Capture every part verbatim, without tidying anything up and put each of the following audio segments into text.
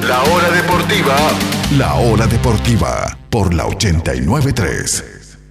La hora deportiva. La hora deportiva por la ochenta y nueve punto tres.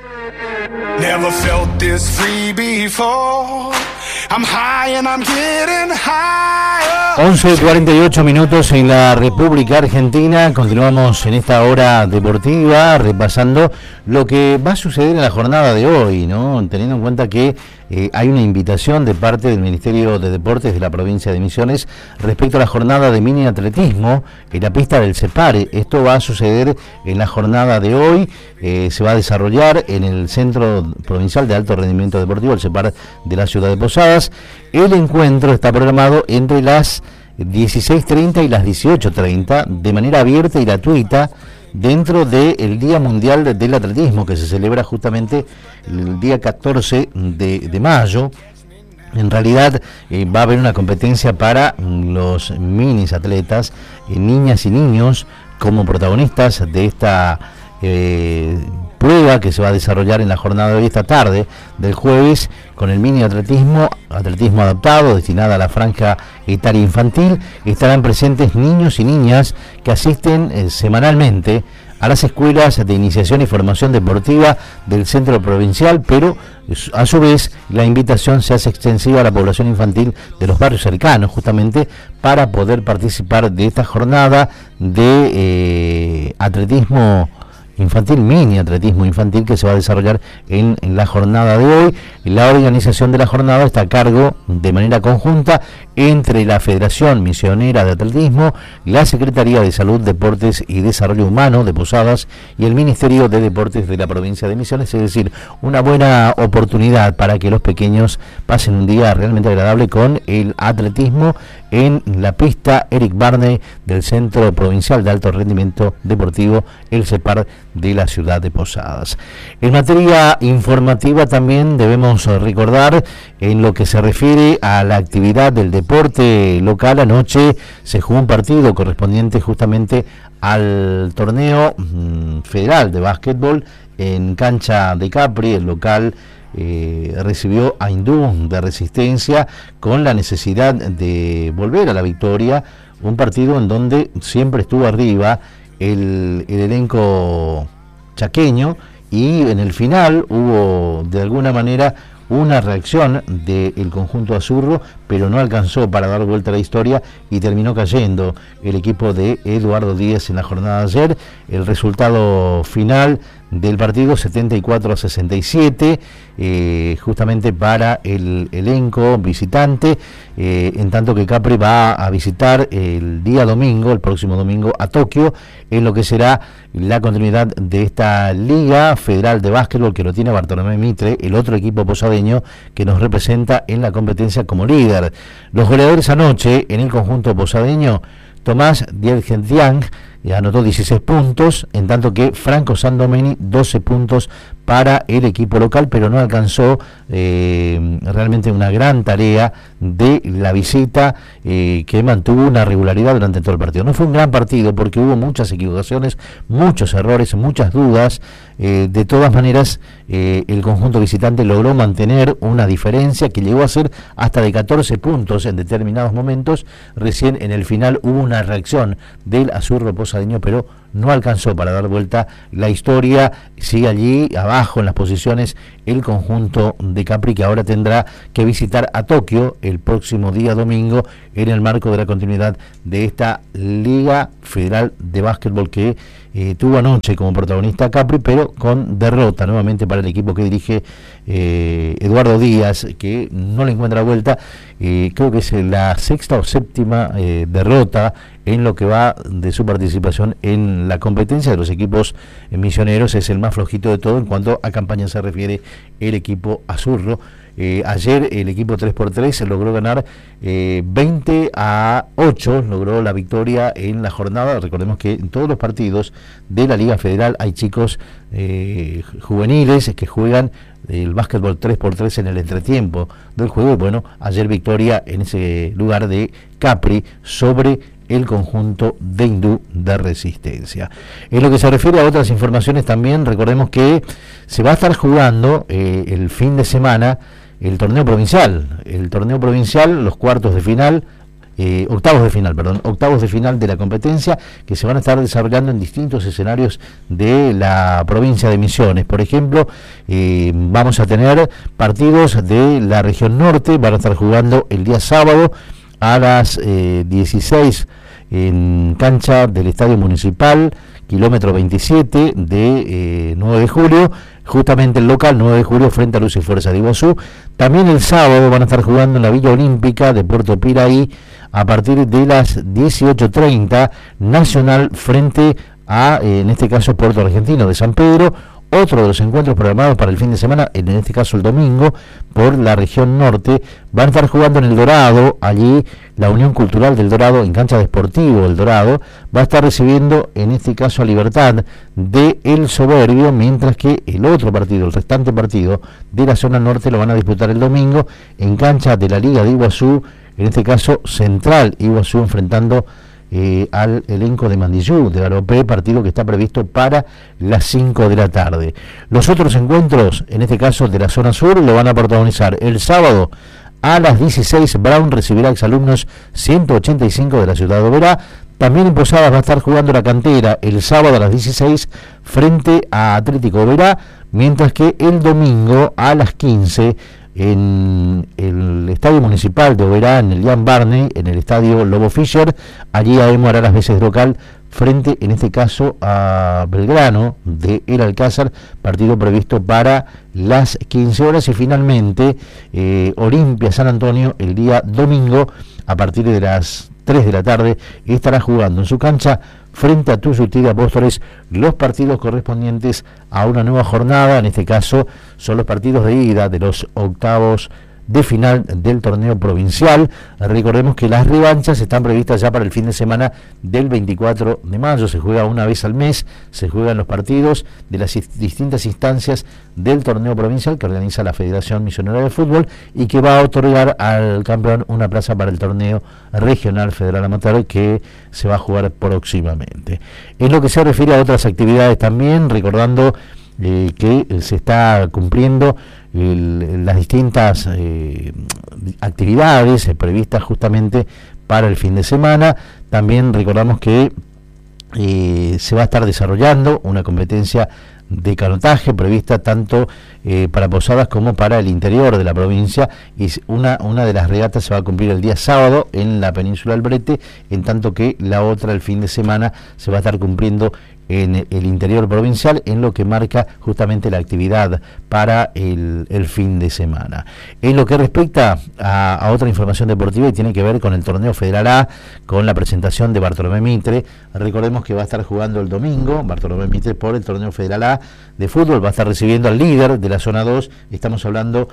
Never felt this free before. I'm high and I'm getting higher. once cuarenta y ocho minutos en la República Argentina. Continuamos en esta hora deportiva repasando lo que va a suceder en la jornada de hoy, ¿no? Teniendo en cuenta que eh, hay una invitación de parte del Ministerio de Deportes de la provincia de Misiones respecto a la jornada de mini atletismo en la pista del Separe. Esto va a suceder en la jornada de hoy. Eh, se va a desarrollar en el Centro Provincial de Alto Rendimiento Deportivo, el Separ de la ciudad de Posadas. El encuentro está programado entre las dieciséis treinta y las dieciocho treinta de manera abierta y gratuita dentro del Día Mundial del Atletismo, que se celebra justamente el día catorce de mayo. En realidad eh, va a haber una competencia para los minis atletas, eh, niñas y niños, como protagonistas de esta eh, prueba que se va a desarrollar en la jornada de hoy, esta tarde del jueves, con el mini atletismo, atletismo adaptado, destinada a la franja etaria infantil. Estarán presentes niños y niñas que asisten eh, semanalmente a las escuelas de iniciación y formación deportiva del centro provincial, pero a su vez la invitación se hace extensiva a la población infantil de los barrios cercanos, justamente para poder participar de esta jornada de eh, atletismo infantil, mini atletismo infantil, que se va a desarrollar en, en la jornada de hoy. La organización de la jornada está a cargo de manera conjunta entre la Federación Misionera de Atletismo, la Secretaría de Salud, Deportes y Desarrollo Humano de Posadas y el Ministerio de Deportes de la provincia de Misiones. Es decir, una buena oportunidad para que los pequeños pasen un día realmente agradable con el atletismo en la pista Eric Barney del Centro Provincial de Alto Rendimiento Deportivo, el Separ de la ciudad de Posadas. En materia informativa también debemos recordar, en lo que se refiere a la actividad del deporte local, anoche se jugó un partido correspondiente justamente al torneo mmm, federal de básquetbol en cancha de Capri. El local Eh, recibió a Hindú de Resistencia con la necesidad de volver a la victoria, un partido en donde siempre estuvo arriba el, el elenco chaqueño, y en el final hubo de alguna manera una reacción del conjunto azurro, pero no alcanzó para dar vuelta a la historia y terminó cayendo el equipo de Eduardo Díaz en la jornada de ayer. El resultado final del partido, setenta y cuatro a sesenta y siete, eh, justamente para el elenco visitante, eh, en tanto que Capri va a visitar el día domingo, el próximo domingo, a Tokio, en lo que será la continuidad de esta Liga Federal de Básquetbol, que lo tiene Bartolomé Mitre, el otro equipo posadeño que nos representa en la competencia como líder. Los goleadores anoche en el conjunto posadeño: Tomás Dielgentiang anotó dieciséis puntos, en tanto que Franco Sandomeni doce puntos para el equipo local, pero no alcanzó eh, realmente una gran tarea de la visita, eh, que mantuvo una regularidad durante todo el partido. No fue un gran partido porque hubo muchas equivocaciones, muchos errores, muchas dudas. Eh, de todas maneras, eh, el conjunto visitante logró mantener una diferencia que llegó a ser hasta de catorce puntos en determinados momentos. Recién en el final hubo una reacción del azurro posadeño, pero no alcanzó para dar vuelta la historia. Sigue allí abajo en las posiciones el conjunto de Capri, que ahora tendrá que visitar a Tokio el próximo día domingo en el marco de la continuidad de esta Liga Federal de Básquetbol que eh, tuvo anoche como protagonista Capri, pero con derrota nuevamente para el equipo que dirige eh, Eduardo Díaz, que no le encuentra vuelta. Eh, creo que es la sexta o séptima eh, derrota en lo que va de su participación en la competencia de los equipos eh, misioneros. Es el más flojito de todo en cuanto a campaña se refiere el equipo azurro. Eh, ayer el equipo tres por tres logró ganar eh, veinte a ocho, logró la victoria en la jornada. Recordemos que en todos los partidos de la Liga Federal hay chicos eh, juveniles que juegan el básquetbol tres por tres en el entretiempo del juego, y bueno, ayer victoria en ese lugar de Capri sobre el conjunto de Hindú de Resistencia. En lo que se refiere a otras informaciones también, recordemos que se va a estar jugando eh, el fin de semana el torneo provincial, el torneo provincial, los cuartos de final, eh, octavos de final, perdón, octavos de final de la competencia que se van a estar desarrollando en distintos escenarios de la provincia de Misiones. Por ejemplo, eh, vamos a tener partidos de la región norte, van a estar jugando el día sábado a las eh, dieciséis en cancha del Estadio Municipal, kilómetro veintisiete de eh, nueve de julio, justamente el local nueve de julio frente a Luz y Fuerza de Iguazú. También el sábado van a estar jugando en la Villa Olímpica de Puerto Piraí a partir de las dieciocho treinta, Nacional frente a, eh, en este caso, Puerto Argentino de San Pedro. Otro de los encuentros programados para el fin de semana, en este caso el domingo, por la región norte, van a estar jugando en El Dorado. Allí la Unión Cultural del Dorado, en cancha de Sportivo El Dorado, va a estar recibiendo en este caso a Libertad de El Soberbio, mientras que el otro partido, el restante partido de la zona norte, lo van a disputar el domingo en cancha de la Liga de Iguazú, en este caso Central Iguazú enfrentando Eh, al elenco de Mandillú, de Aropé, partido que está previsto para las cinco de la tarde. Los otros encuentros, en este caso de la zona sur, lo van a protagonizar el sábado a las dieciséis, Brown recibirá exalumnos ciento ochenta y cinco de la ciudad de Oberá. También en Posadas va a estar jugando la Cantera el sábado a las dieciséis frente a Atlético Oberá, mientras que el domingo a las quince en el Estadio Municipal de Oberá, en el Jan Barney, en el Estadio Lobo Fischer, allí A E M hará las veces local frente, en este caso, a Belgrano de El Alcázar, partido previsto para las quince horas. Y finalmente eh, Olimpia San Antonio el día domingo a partir de las tres de la tarde estará jugando en su cancha frente a Tuyutí de Apóstoles los partidos correspondientes a una nueva jornada. En este caso son los partidos de ida de los octavos de final del torneo provincial. Recordemos que las revanchas están previstas ya para el fin de semana del veinticuatro de mayo, se juega una vez al mes, se juegan los partidos de las distintas instancias del torneo provincial que organiza la Federación Misionera de Fútbol y que va a otorgar al campeón una plaza para el torneo regional federal amateur que se va a jugar próximamente. En lo que se refiere a otras actividades también, recordando eh, que se está cumpliendo El, las distintas eh, actividades eh, previstas justamente para el fin de semana. También recordamos que eh, se va a estar desarrollando una competencia de canotaje prevista tanto eh, para Posadas como para el interior de la provincia, y una, una de las regatas se va a cumplir el día sábado en la península del Brete, en tanto que la otra el fin de semana se va a estar cumpliendo en el interior provincial, en lo que marca justamente la actividad para el, el fin de semana. En lo que respecta a, a otra información deportiva y tiene que ver con el torneo Federal A, con la presentación de Bartolomé Mitre, recordemos que va a estar jugando el domingo Bartolomé Mitre por el torneo Federal A de fútbol, va a estar recibiendo al líder de la zona dos, estamos hablando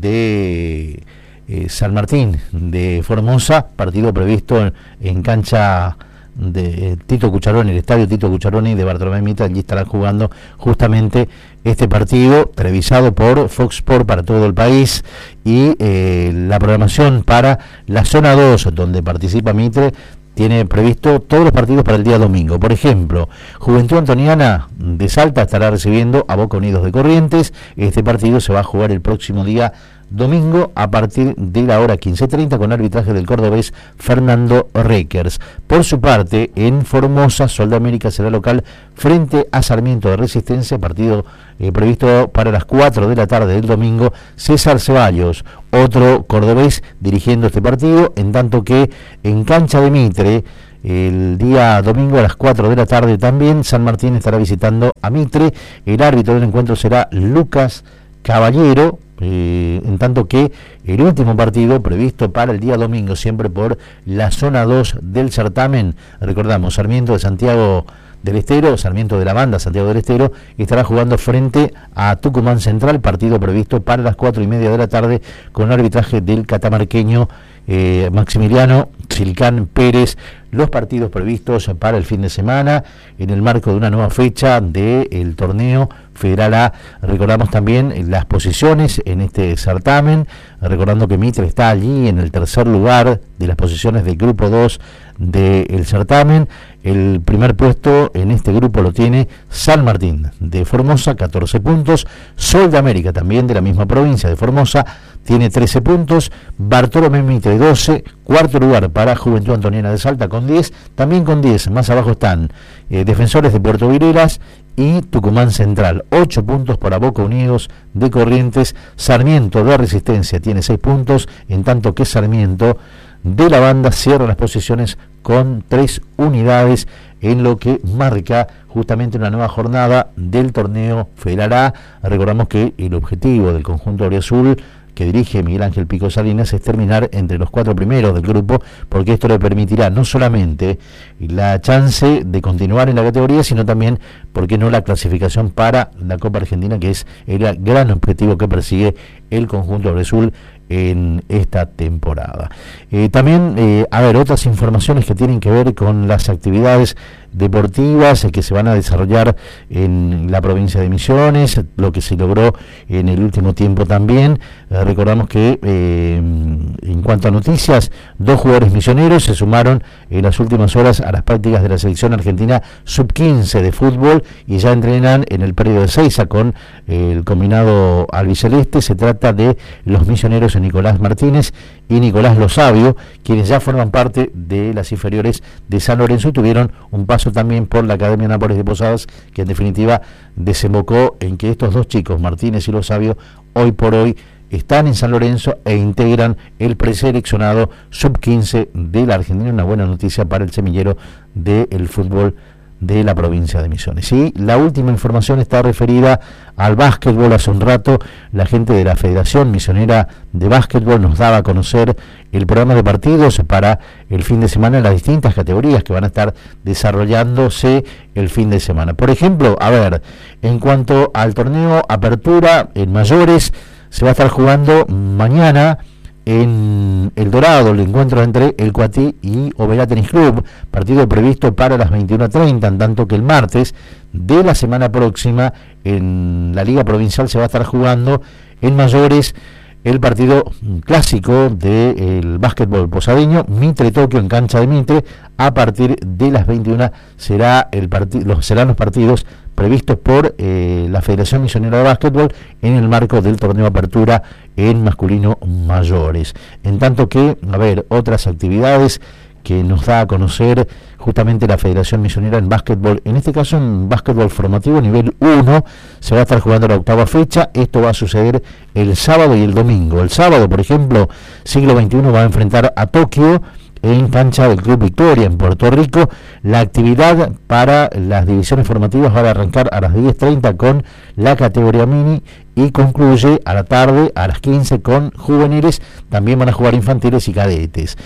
de eh, San Martín de Formosa, partido previsto en, en cancha de Tito Cucharoni, el estadio Tito Cucharoni de Bartolomé Mitre. Allí estarán jugando justamente este partido televisado por Fox Sport para todo el país, y eh, la programación para la zona dos donde participa Mitre tiene previsto todos los partidos para el día domingo. Por ejemplo, Juventud Antoniana de Salta estará recibiendo a Boca Unidos de Corrientes. Este partido se va a jugar el próximo día domingo a partir de la hora quince treinta con arbitraje del cordobés Fernando Reckers. Por su parte, en Formosa, Sol de América será local frente a Sarmiento de Resistencia, partido eh, previsto para las cuatro de la tarde del domingo. César Ceballos, otro cordobés, dirigiendo este partido, en tanto que en cancha de Mitre, el día domingo a las cuatro de la tarde también, San Martín estará visitando a Mitre. El árbitro del encuentro será Lucas Caballero, eh, en tanto que el último partido previsto para el día domingo, siempre por la zona dos del certamen, recordamos, Sarmiento de Santiago del Estero, Sarmiento de la Banda, Santiago del Estero, estará jugando frente a Tucumán Central, partido previsto para las cuatro y media de la tarde con arbitraje del catamarqueño eh, Maximiliano Silcán Pérez. Los partidos previstos para el fin de semana en el marco de una nueva fecha del torneo Federal A. Recordamos también las posiciones en este certamen, recordando que Mitre está allí en el tercer lugar de las posiciones del grupo dos del certamen. El primer puesto en este grupo lo tiene San Martín de Formosa, catorce puntos. Sol de América, también de la misma provincia de Formosa, tiene trece puntos. Bartolomé Mitre, doce. Cuarto lugar para para Juventud Antoniana de Salta con diez, también con diez, más abajo están eh, Defensores de Puerto Virelas y Tucumán Central, ocho puntos para Boca Unidos de Corrientes. Sarmiento de Resistencia tiene seis puntos, en tanto que Sarmiento de la Banda cierra las posiciones con tres unidades en lo que marca justamente una nueva jornada del torneo Federal A. Recordamos que el objetivo del conjunto auriazul que dirige Miguel Ángel Pico Salinas es terminar entre los cuatro primeros del grupo, porque esto le permitirá no solamente la chance de continuar en la categoría, sino también, ¿por qué no?, la clasificación para la Copa Argentina, que es el gran objetivo que persigue el conjunto auriazul en esta temporada. Eh, también, eh, a ver, otras informaciones que tienen que ver con las actividades deportivas eh, que se van a desarrollar en la provincia de Misiones, lo que se logró en el último tiempo también. Eh, recordamos que eh, en cuanto a noticias, dos jugadores misioneros se sumaron en las últimas horas a las prácticas de la selección argentina sub quince de fútbol y ya entrenan en el periodo de Seiza con eh, el combinado albiceleste. Se trata de los misioneros Nicolás Martínez y Nicolás Losavio, quienes ya forman parte de las inferiores de San Lorenzo y tuvieron un paso también por la Academia Nápoles de Posadas, que en definitiva desembocó en que estos dos chicos, Martínez y Losavio, hoy por hoy están en San Lorenzo e integran el preseleccionado sub quince de la Argentina. Una buena noticia para el semillero del fútbol de la provincia de Misiones. Y la última información está referida al básquetbol. Hace un rato la gente de la Federación Misionera de Básquetbol nos daba a conocer el programa de partidos para el fin de semana en las distintas categorías que van a estar desarrollándose el fin de semana. Por ejemplo, a ver, en cuanto al torneo Apertura en mayores, se va a estar jugando mañana en El Dorado el encuentro entre el Coatí y Oberá Tenis Club, partido previsto para las veintiuno treinta, en tanto que el martes de la semana próxima en la Liga Provincial se va a estar jugando en mayores el partido clásico del básquetbol posadeño, Mitre Tokio en cancha de Mitre. A partir de las veintiuna será el partid- los, serán los partidos previstos por eh, la Federación Misionera de Básquetbol en el marco del torneo Apertura en masculino mayores. En tanto que, a ver, otras actividades que nos da a conocer justamente la Federación Misionera en básquetbol, en este caso en básquetbol formativo nivel uno, se va a estar jugando la octava fecha. Esto va a suceder el sábado y el domingo. El sábado, por ejemplo, Siglo veintiuno va a enfrentar a Tokio en cancha del Club Victoria en Puerto Rico. La actividad para las divisiones formativas va a arrancar a las diez treinta con la categoría mini y concluye a la tarde a las quince con juveniles. También van a jugar infantiles y cadetes.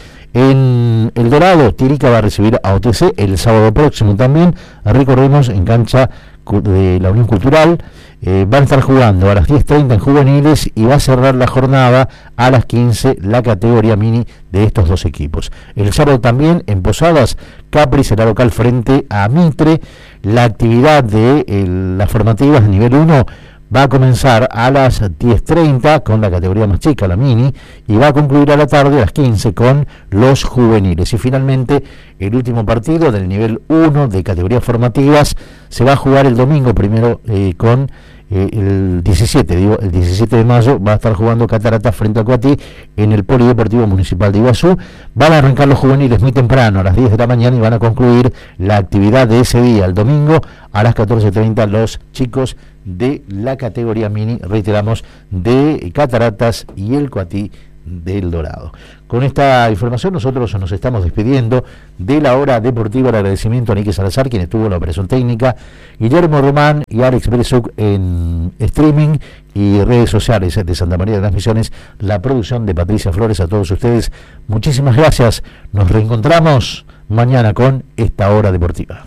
En El Dorado, Tirica va a recibir a O T C el sábado próximo también. Recordemos, en cancha de la Unión Cultural. Eh, van a estar jugando a las diez treinta en juveniles y va a cerrar la jornada a las quince la categoría mini de estos dos equipos. El sábado también en Posadas, Capri será local frente a Mitre. La actividad de eh, las formativas de nivel uno va a comenzar a las diez treinta con la categoría más chica, la mini, y va a concluir a la tarde a las quince con los juveniles. Y finalmente, el último partido del nivel uno de categorías formativas se va a jugar el domingo primero eh, con eh, el diecisiete, digo, el diecisiete de mayo va a estar jugando Cataratas frente a Coatí en el Polideportivo Municipal de Iguazú. Van a arrancar los juveniles muy temprano, a las diez de la mañana, y van a concluir la actividad de ese día, el domingo, a las catorce treinta, los chicos de la categoría mini, reiteramos, de Cataratas y el Coatí del Dorado. Con esta información nosotros nos estamos despidiendo de la hora deportiva. El agradecimiento a Nique Salazar, quien estuvo en la operación técnica, Guillermo Román y Alex Beresuk en streaming y redes sociales de Santa María de las Misiones, la producción de Patricia Flores. A todos ustedes, muchísimas gracias. Nos reencontramos mañana con esta hora deportiva.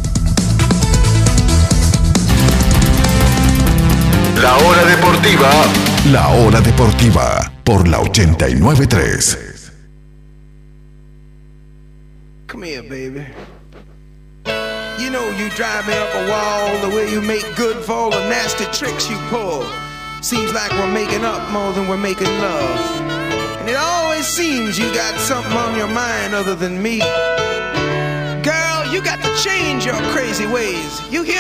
La hora deportiva. La hora deportiva por la ochenta y nueve punto tres. Come here, baby. You know you drive me up a wall the way you make good for all the nasty tricks you pull. Seems like we're making up more than we're making love. And it always seems you got something on your mind other than me. Girl, you got to change your crazy ways. You hear